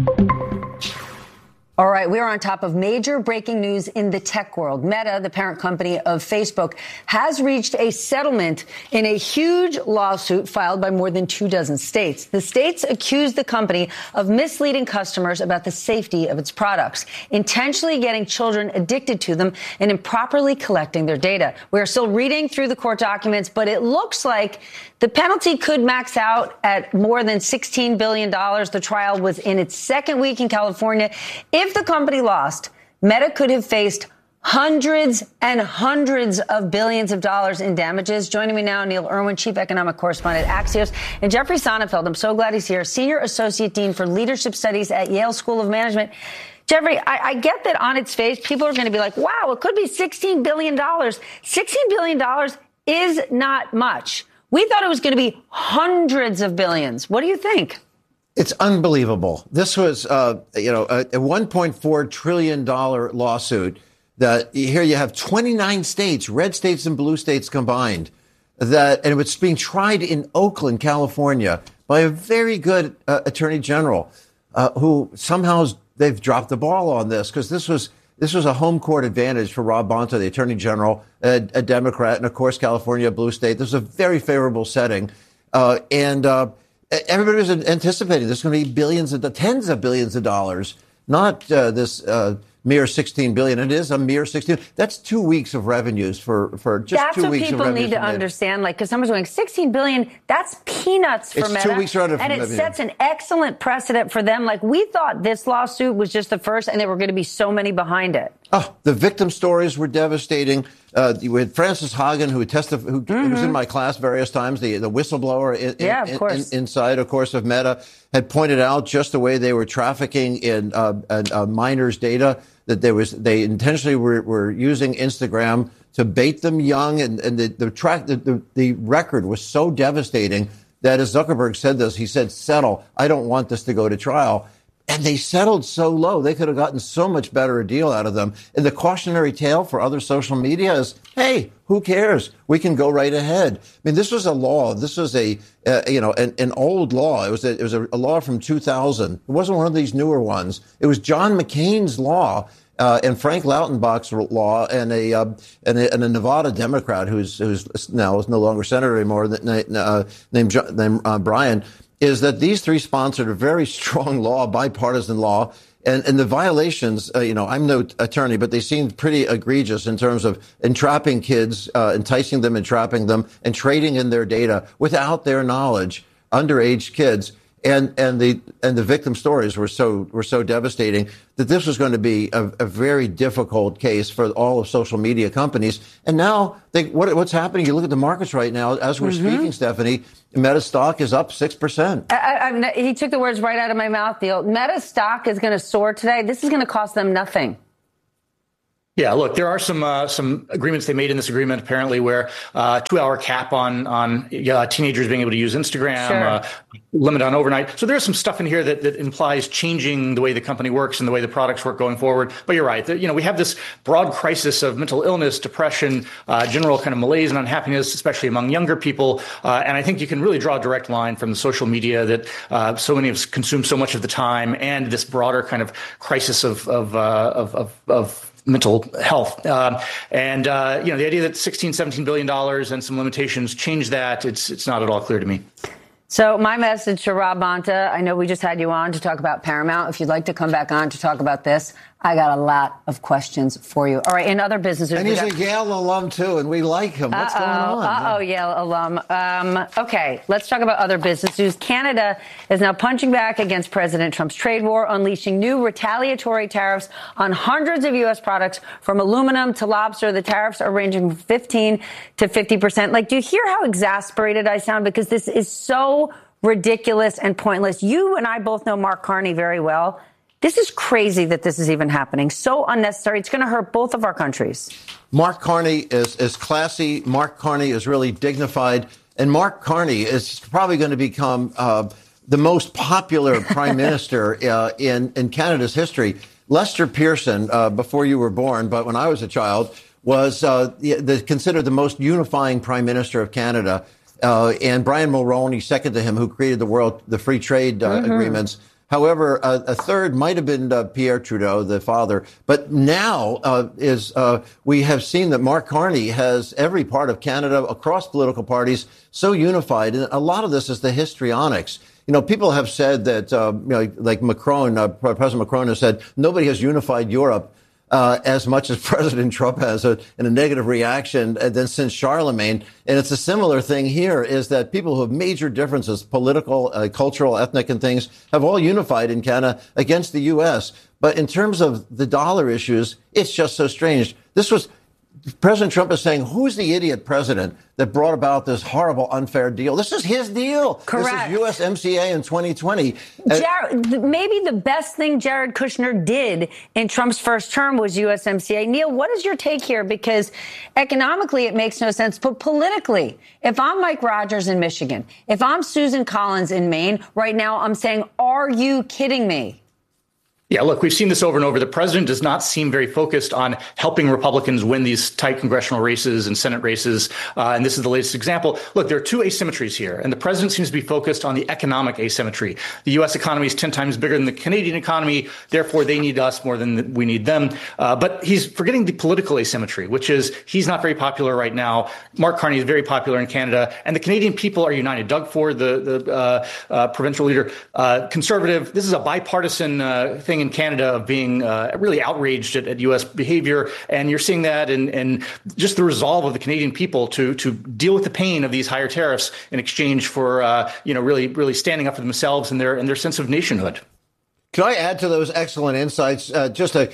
All right, we are on top of major breaking news in the tech world. Meta, the parent company of Facebook, has reached a settlement in a huge lawsuit filed by more than 24 states. The states accuse the company of misleading customers about the safety of its products, intentionally getting children addicted to them, and improperly collecting their data. We are still reading through the court documents, but it looks like the penalty could max out at more than $16 billion. The trial was in its second week in California. If the company lost, Meta could have faced hundreds and hundreds of billions of dollars in damages. Joining me now, Neil Irwin, chief economic correspondent at Axios, and Jeffrey Sonnenfeld. I'm so glad he's here, senior associate dean for leadership studies at Yale School of Management. Jeffrey, I get that on its face, people are going to be like, wow, it could be $16 billion. $16 billion is not much. We thought it was going to be hundreds of billions. What do you think? It's unbelievable. This was, a $1.4 trillion lawsuit that here you have 29 states, red states and blue states combined, and it's being tried in Oakland, California by a very good attorney general who somehow they've dropped the ball on this because this was a home court advantage for Rob Bonta, the attorney general, a Democrat, and of course, California, a blue state. This was a very favorable setting. Everybody was anticipating this is going to be tens of billions of dollars, not this mere 16 billion. It is a mere 16. That's 2 weeks of revenues for just 2 weeks of revenues. That's what people need to understand. Like, because someone's going 16 billion, that's peanuts for Meta. It's 2 weeks revenue. And it sets an excellent precedent for them. Like, we thought this lawsuit was just the first and there were going to be so many behind it. Oh, the victim stories were devastating. You had Frances Hagen, who was in my class various times, the whistleblower inside, of course, of Meta, had pointed out just the way they were trafficking in minors' data, that they intentionally were using Instagram to bait them young, and the record was so devastating that, as Zuckerberg said this, he said, settle. I don't want this to go to trial. And they settled so low. They could have gotten so much better a deal out of them. And the cautionary tale for other social media is, hey, who cares? We can go right ahead. I mean, this was a law. This was an old law. It was a law from 2000. It wasn't one of these newer ones. It was John McCain's law and Frank Lautenbach's law and a Nevada Democrat who's now is no longer senator anymore, named Brian. Is that these three sponsored a very strong law, bipartisan law, and the violations, I'm no attorney, but they seemed pretty egregious in terms of entrapping kids, enticing them, entrapping them, and trading in their data without their knowledge, underage kids. And the victim stories were so devastating that this was going to be a very difficult case for all of social media companies. And now what's happening? You look at the markets right now as we're speaking, Stephanie. Meta stock is up 6%. He took the words right out of my mouth, Neil. Meta stock is going to soar today. This is going to cost them nothing. Yeah, look, there are some agreements they made in this agreement, apparently, where 2-hour cap on teenagers being able to use Instagram, limit on overnight. So there's some stuff in here that implies changing the way the company works and the way the products work going forward. But you're right. We have this broad crisis of mental illness, depression, general kind of malaise and unhappiness, especially among younger people. And I think you can really draw a direct line from the social media that so many of us consume so much of the time, and this broader kind of crisis of mental health. The idea that $17 billion and some limitations change that, it's not at all clear to me. So my message to Rob Bonta, I know we just had you on to talk about Paramount. If you'd like to come back on to talk about this, I got a lot of questions for you. All right, in other businesses. And he's a Yale alum, too, and we like him. What's going on? Yale alum. Okay, let's talk about other business news. Canada is now punching back against President Trump's trade war, unleashing new retaliatory tariffs on hundreds of U.S. products, from aluminum to lobster. The tariffs are ranging from 15 to 50%. Like, do you hear how exasperated I sound? Because this is so ridiculous and pointless. You and I both know Mark Carney very well. This is crazy that this is even happening. So unnecessary. It's going to hurt both of our countries. Mark Carney is classy. Mark Carney is really dignified. And Mark Carney is probably going to become the most popular prime minister in Canada's history. Lester Pearson, before you were born, but when I was a child, was considered the most unifying prime minister of Canada. And Brian Mulroney, second to him, who created the free trade agreements, However, a third might have been Pierre Trudeau, the father. But now we have seen that Mark Carney has every part of Canada across political parties so unified. And a lot of this is the histrionics. You know, people have said that, like Macron, President Macron has said, nobody has unified Europe as much as President Trump has in a negative reaction than since Charlemagne. And it's a similar thing here, is that people who have major differences, political, cultural, ethnic and things, have all unified in Canada against the U.S. But in terms of the dollar issues, it's just so strange. President Trump is saying, who's the idiot president that brought about this horrible, unfair deal? This is his deal. Correct. This is USMCA in 2020. Maybe the best thing Jared Kushner did in Trump's first term was USMCA. Neil, what is your take here? Because economically, it makes no sense. But politically, if I'm Mike Rogers in Michigan, if I'm Susan Collins in Maine, right now I'm saying, are you kidding me? Yeah, look, we've seen this over and over. The president does not seem very focused on helping Republicans win these tight congressional races and Senate races. And this is the latest example. Look, there are two asymmetries here, and the president seems to be focused on the economic asymmetry. The U.S. economy is 10 times bigger than the Canadian economy. Therefore, they need us more than we need them. But he's forgetting the political asymmetry, which is he's not very popular right now. Mark Carney is very popular in Canada, and the Canadian people are united. Doug Ford, the provincial leader, conservative. This is a bipartisan thing in Canada of being really outraged at U.S. behavior. And you're seeing that in just the resolve of the Canadian people to deal with the pain of these higher tariffs in exchange for, really standing up for themselves and their sense of nationhood. Can I add to those excellent insights? Why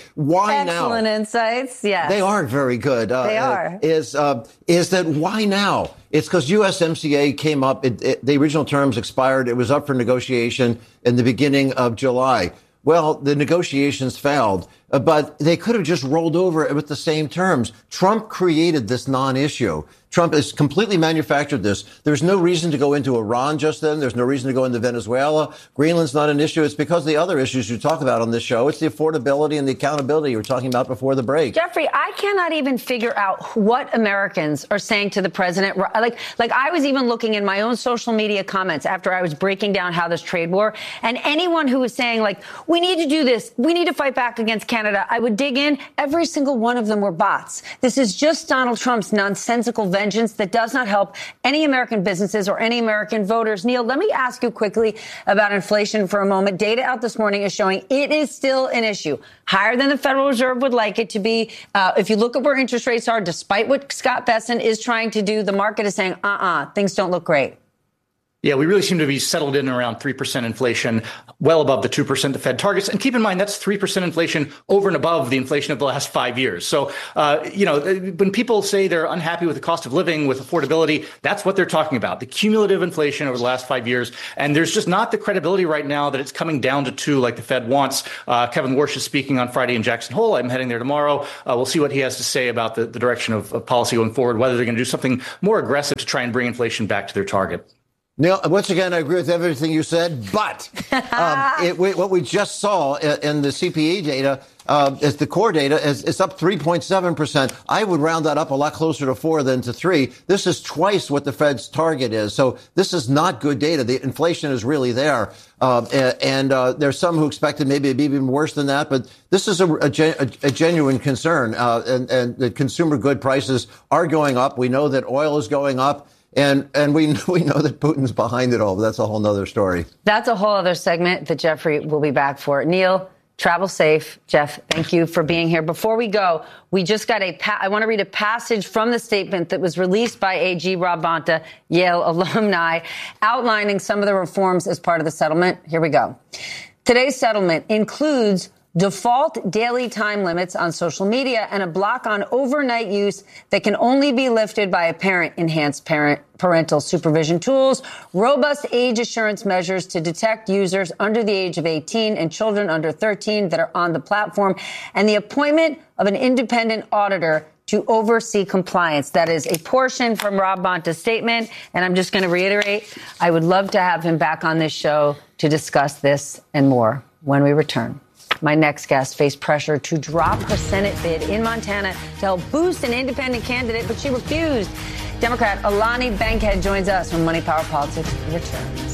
now? Excellent insights, yes. They aren't very good. They are. Is that why now? It's because USMCA came up. The original terms expired. It was up for negotiation in the beginning of July. Well, the negotiations failed, but they could have just rolled over it with the same terms. Trump created this non-issue. Trump has completely manufactured this. There's no reason to go into Iran just then. There's no reason to go into Venezuela. Greenland's not an issue. It's because of the other issues you talk about on this show. It's the affordability and the accountability you were talking about before the break. Jeffrey, I cannot even figure out what Americans are saying to the president. Like I was even looking in my own social media comments after I was breaking down how this trade war, and anyone who was saying, like, we need to do this, we need to fight back against Canada, I would dig in. Every single one of them were bots. This is just Donald Trump's nonsensical vengeance that does not help any American businesses or any American voters. Neil, let me ask you quickly about inflation for a moment. Data out this morning is showing it is still an issue, higher than the Federal Reserve would like it to be. If you look at where interest rates are, despite what Scott Bessent is trying to do, the market is saying, things don't look great. Yeah, we really seem to be settled in around 3% inflation, well above the 2% the Fed targets. And keep in mind, that's 3% inflation over and above the inflation of the last 5 years. So, when people say they're unhappy with the cost of living, with affordability, that's what they're talking about, the cumulative inflation over the last 5 years. And there's just not the credibility right now that it's coming down to 2 like the Fed wants. Kevin Warsh is speaking on Friday in Jackson Hole. I'm heading there tomorrow. We'll see what he has to say about the direction of policy going forward, whether they're going to do something more aggressive to try and bring inflation back to their target. Neil, once again, I agree with everything you said, but what we just saw in the CPE data, is the core data, it's up 3.7%. I would round that up a lot closer to 4 than to 3. This is twice what the Fed's target is. So this is not good data. The inflation is really there. And there's some who expected maybe it'd be even worse than that. But this is a genuine concern. And the consumer good prices are going up. We know that oil is going up. And we know that Putin's behind it all, but that's a whole nother story. That's a whole other segment that Jeffrey will be back for. Neil, travel safe. Jeff, thank you for being here. Before we go, we just got I want to read a passage from the statement that was released by AG Rob Bonta, Yale alumni, outlining some of the reforms as part of the settlement. Here we go. Today's settlement includes default daily time limits on social media and a block on overnight use that can only be lifted by a parent, enhanced parental supervision tools, robust age assurance measures to detect users under the age of 18 and children under 13 that are on the platform, and the appointment of an independent auditor to oversee compliance. That is a portion from Rob Bonta's statement. And I'm just going to reiterate, I would love to have him back on this show to discuss this and more when we return. My next guest faced pressure to drop her Senate bid in Montana to help boost an independent candidate, but she refused. Democrat Alani Bankhead joins us when Money, Power, Politics returns.